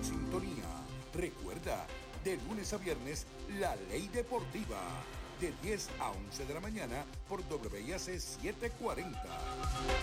sintonía. Recuerda, de lunes a viernes, La Ley Deportiva, de 10 a 11 de la mañana por WIAC 740.